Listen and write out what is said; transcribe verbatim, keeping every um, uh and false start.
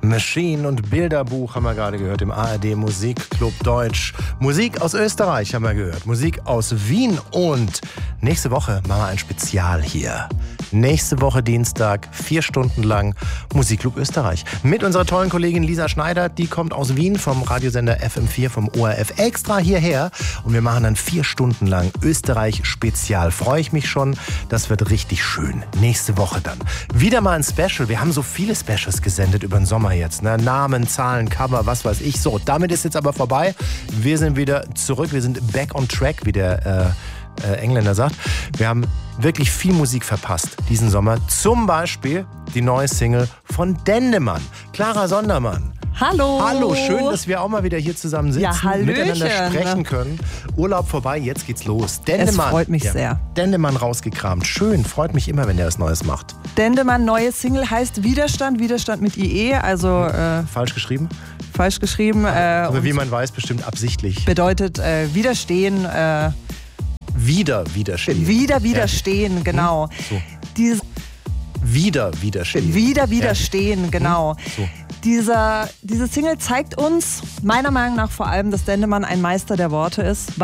Machine und Bilderbuch haben wir gerade gehört im A R D Musikclub Deutsch. Musik aus Österreich haben wir gehört, Musik aus Wien und nächste Woche machen wir ein Spezial hier. Nächste Woche Dienstag, vier Stunden lang Musikclub Österreich. Mit unserer tollen Kollegin Lisa Schneider, die kommt aus Wien vom Radiosender F M vier, vom O R F, extra hierher. Und wir machen dann vier Stunden lang Österreich-Spezial. Freue ich mich schon, das wird richtig schön. Nächste Woche dann. Wieder mal ein Special. Wir haben so viele Specials gesendet über den Sommer jetzt. Ne? Namen, Zahlen, Cover, was weiß ich. So, damit ist jetzt aber vorbei. Wir sind wieder zurück. Wir sind back on track, wie der äh, Äh, Engländer sagt. Wir haben wirklich viel Musik verpasst diesen Sommer. Zum Beispiel die neue Single von Dendemann. Clara Sondermann. Hallo. Hallo, schön, dass wir auch mal wieder hier zusammen sitzen, ja, Hallöchen. miteinander sprechen können. Urlaub vorbei, jetzt geht's los. Dendemann. Es freut mich ja, sehr. Dendemann rausgekramt. Schön, freut mich immer, wenn der was Neues macht. Dendemann, neue Single heißt Widerstand, Widerstand mit I E, also äh, falsch geschrieben? Falsch geschrieben. Äh, Aber wie man weiß, bestimmt absichtlich. Bedeutet äh, widerstehen. Äh, Wieder widerstehen. Wieder widerstehen, ja. Genau. Hm? So. Dieses Wieder widerstehen. Wieder widerstehen, ja. Genau. Hm? So. Dieser, diese Single zeigt uns, meiner Meinung nach vor allem, dass Dendemann ein Meister der Worte ist.